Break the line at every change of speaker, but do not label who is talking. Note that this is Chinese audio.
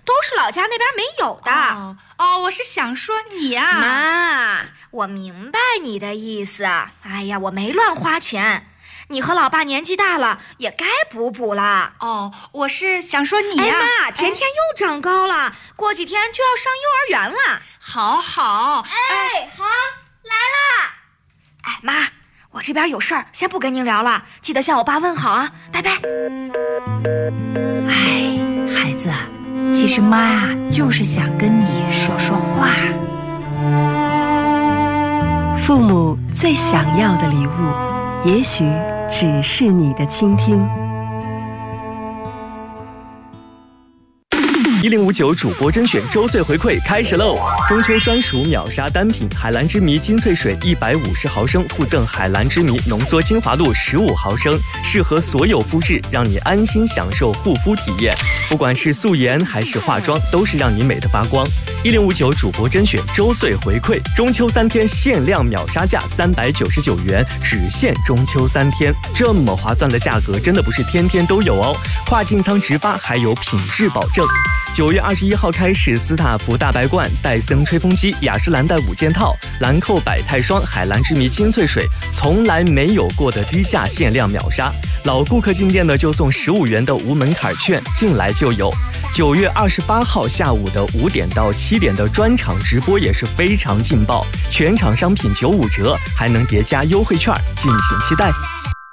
都是老家那边没有的。
我是想说你啊。
妈，我明白你的意思。哎呀，我没乱花钱。你和老爸年纪大了，也该补补了。
我是想说你啊。
妈，甜甜又长高了，过几天就要上幼儿园了。
好。
好，来啦。妈，我这边有事儿，先不跟您聊了，记得向我爸问好啊，拜拜。
孩子，其实妈啊，就是想跟你说说话。
父母最想要的礼物，也许只是你的倾听。
1059主播甄选周岁回馈开始喽！中秋专属秒杀单品海蓝之谜金萃水150毫升，附赠海蓝之谜浓缩精华露15毫升，适合所有肤质，让你安心享受护肤体验。不管是素颜还是化妆，都是让你美得发光。1059主播甄选周岁回馈，中秋3天限量秒杀价399元，只限中秋3天，这么划算的价格，真的不是天天都有哦。跨境仓直发，还有品质保证。9月21号开始，斯塔芙大白罐、戴森吹风机、雅诗兰黛5件套、兰蔻百泰霜、海蓝之谜金萃水，从来没有过的低价限量秒杀。老顾客进店的就送15元的无门槛券，进来就有。9月28号下午的5点到7点的专场直播也是非常劲爆，全场商品95折，还能叠加优惠券，敬请期待。